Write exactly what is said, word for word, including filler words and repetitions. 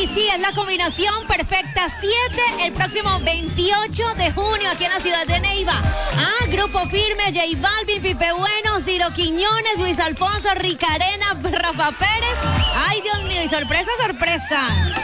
sí, es la combinación perfecta. Siete el próximo veintiocho de junio aquí en la ciudad de Neiva. Ah, Grupo Firme, J Balvin, Pipe Bueno, Ciro Quiñones, Luis Alfonso, Ricarena, Rafa Pérez. Ay, Dios mío, y sorpresa, sorpresa.